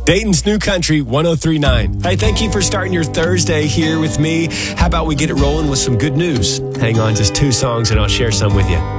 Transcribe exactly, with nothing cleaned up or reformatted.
Dayton's New Country one oh three point nine. Hey, thank you for starting your Thursday here with me. How about we get it rolling with some good news? Hang on just two songs and I'll share some with you.